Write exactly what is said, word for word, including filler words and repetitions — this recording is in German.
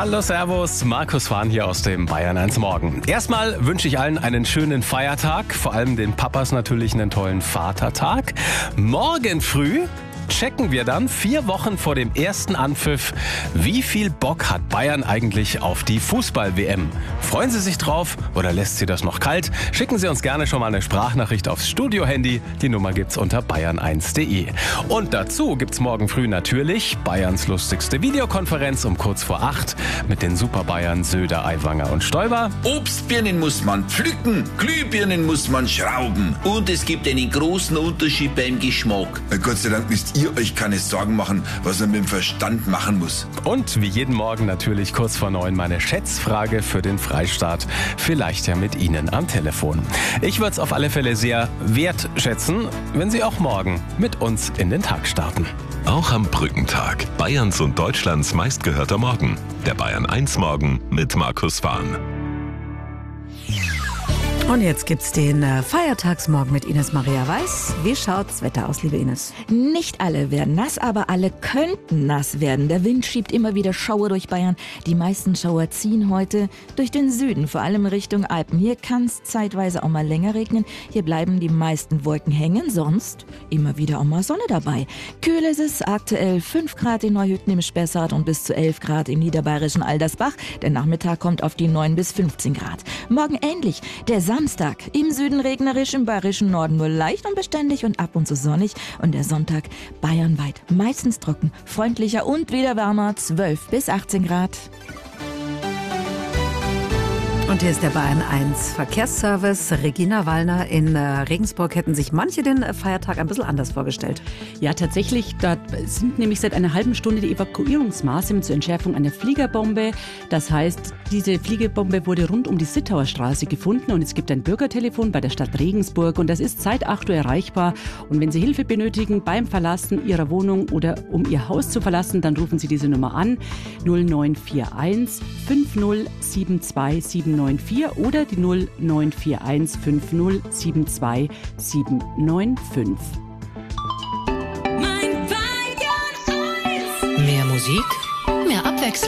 Hallo, servus, Markus Fahn hier aus dem Bayern eins Morgen. Erstmal wünsche ich allen einen schönen Feiertag, vor allem den Papas natürlich einen tollen Vatertag. Morgen früh checken wir dann vier Wochen vor dem ersten Anpfiff, wie viel Bock hat Bayern eigentlich auf die Fußball-W M? Freuen Sie sich drauf oder lässt Sie das noch kalt? Schicken Sie uns gerne schon mal eine Sprachnachricht aufs Studio-Handy. Die Nummer gibt's unter bayern eins punkt de. Und dazu gibt's morgen früh natürlich Bayerns lustigste Videokonferenz um kurz vor acht mit den Super-Bayern Söder, Aiwanger und Stoiber. Obstbirnen muss man pflücken, Glühbirnen muss man schrauben. Und es gibt einen großen Unterschied beim Geschmack. Gott sei Dank müsst ihr euch keine Sorgen machen, was man mit dem Verstand machen muss. Und wie jeden Morgen natürlich kurz vor neun meine Schätzfrage für den Freistaat. Vielleicht ja mit Ihnen am Telefon. Ich würde es auf alle Fälle sehr wertschätzen, wenn Sie auch morgen mit uns in den Tag starten. Auch am Brückentag. Bayerns und Deutschlands meistgehörter Morgen. Der Bayern eins Morgen mit Markus Fahn. Und jetzt gibt's den äh, Feiertagsmorgen mit Ines Maria Weiß. Wie schaut's Wetter aus, liebe Ines? Nicht alle werden nass, aber alle könnten nass werden. Der Wind schiebt immer wieder Schauer durch Bayern. Die meisten Schauer ziehen heute durch den Süden, vor allem Richtung Alpen. Hier kann es zeitweise auch mal länger regnen. Hier bleiben die meisten Wolken hängen, sonst immer wieder auch mal Sonne dabei. Kühl ist es, aktuell fünf Grad in Neuhütten im Spessart und bis zu elf Grad im niederbayerischen Aldersbach. Der Nachmittag kommt auf die neun bis fünfzehn Grad. Morgen ähnlich. Der Samstag im Süden regnerisch, im bayerischen Norden nur leicht und beständig und ab und zu sonnig. Und der Sonntag bayernweit meistens trocken, freundlicher und wieder wärmer, zwölf bis achtzehn Grad. Und hier ist der Bayern eins Verkehrsservice. Regina Wallner, in äh, Regensburg hätten sich manche den äh, Feiertag ein bisschen anders vorgestellt. Ja, tatsächlich. Da sind nämlich seit einer halben Stunde die Evakuierungsmaßnahmen zur Entschärfung einer Fliegerbombe. Das heißt, diese Fliegerbombe wurde rund um die Sittauer Straße gefunden und es gibt ein Bürgertelefon bei der Stadt Regensburg und das ist seit acht Uhr erreichbar. Und wenn Sie Hilfe benötigen beim Verlassen Ihrer Wohnung oder um Ihr Haus zu verlassen, dann rufen Sie diese Nummer an: null neun vier eins fünf null sieben zwei sieben neun vier oder die null neun vier eins fünf null sieben zwei sieben neun fünf. Mehr Musik, mehr Abwechslung.